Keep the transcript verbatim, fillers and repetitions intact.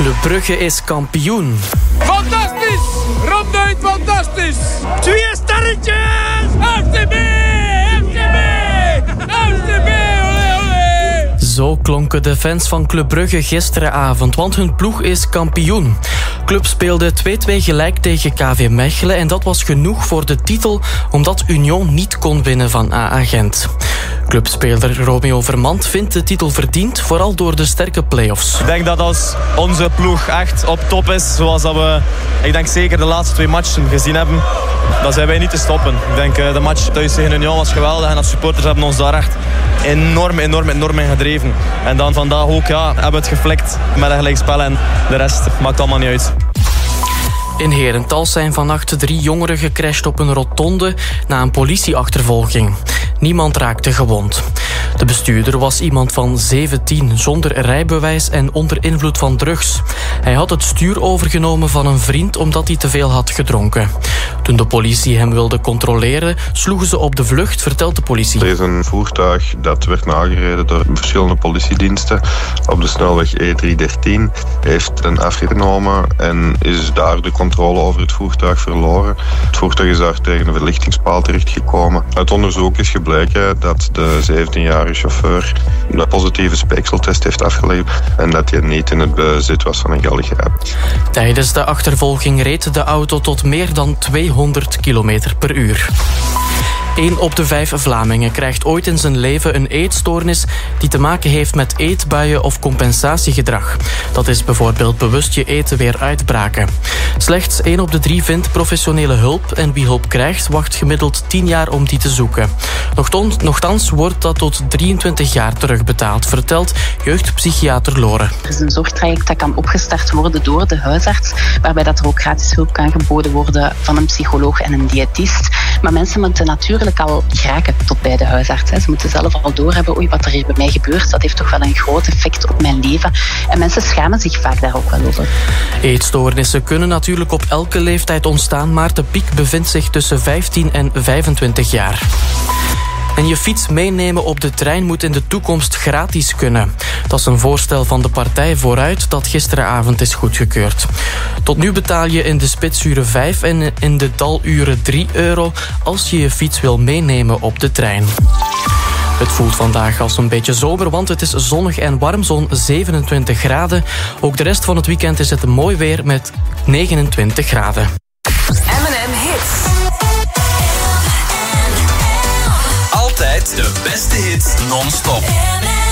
Club Brugge is kampioen. Fantastisch! Ronduit fantastisch! Twee sterretjes! F C B! F C B! F C B! Olé, olé! Zo klonken de fans van Club Brugge gisteravond, want hun ploeg is kampioen. Club speelde twee-twee gelijk tegen K V Mechelen en dat was genoeg voor de titel omdat Union niet kon winnen van A A Gent. Clubspeler Romeo Vermand vindt de titel verdiend, vooral door de sterke play-offs. Ik denk dat als onze ploeg echt op top is, zoals dat we ik denk zeker de laatste twee matchen gezien hebben, dan zijn wij niet te stoppen. Ik denk de match thuis tegen Union was geweldig en als supporters hebben ons daar echt enorm, enorm, enorm in gedreven. En dan vandaag ook, ja, hebben we het geflikt met een gelijkspel en de rest maakt allemaal niet uit. In Herentals zijn vannacht drie jongeren gecrashed op een rotonde na een politieachtervolging. Niemand raakte gewond. De bestuurder was iemand van zeventien, zonder rijbewijs en onder invloed van drugs. Hij had het stuur overgenomen van een vriend omdat hij te veel had gedronken. Toen de politie hem wilde controleren, sloegen ze op de vlucht, vertelt de politie. Er is een voertuig dat werd nagereden door verschillende politiediensten op de snelweg E driehonderddertien. Heeft een afgenomen en is daar de controle over het voertuig verloren. Het voertuig is daar tegen een verlichtingspaal terechtgekomen. Uit onderzoek is gebleken dat de zeventienjarige chauffeur een positieve speekseltest heeft afgelegd en dat hij niet in het bezit was van een geldige app. Tijdens de achtervolging reed de auto tot meer dan tweehonderd kilometer per uur. Eén op de vijf Vlamingen krijgt ooit in zijn leven een eetstoornis die te maken heeft met eetbuien of compensatiegedrag. Dat is bijvoorbeeld bewust je eten weer uitbraken. Slechts één op de drie vindt professionele hulp en wie hulp krijgt wacht gemiddeld tien jaar om die te zoeken. Nochtans, nochtans wordt dat tot drieëntwintig jaar terugbetaald, vertelt jeugdpsychiater Lore. Er is een zorgtraject dat kan opgestart worden door de huisarts, waarbij dat er ook gratis hulp kan geboden worden van een psycholoog en een diëtist. Maar mensen moeten natuurlijk al geraken tot bij de huisarts. Ze moeten zelf al doorhebben, oei, wat er hier bij mij gebeurt, dat heeft toch wel een groot effect op mijn leven. En mensen schamen zich vaak daar ook wel over. Eetstoornissen kunnen natuurlijk op elke leeftijd ontstaan, maar de piek bevindt zich tussen vijftien en vijfentwintig jaar. En je fiets meenemen op de trein moet in de toekomst gratis kunnen. Dat is een voorstel van de partij Vooruit dat gisteravond is goedgekeurd. Tot nu betaal je in de spitsuren vijf en in de daluren drie euro als je je fiets wil meenemen op de trein. Het voelt vandaag als een beetje zomer, want het is zonnig en warm, zo'n zevenentwintig graden. Ook de rest van het weekend is het mooi weer met negenentwintig graden. M en M Hits. Altijd de beste hits non-stop.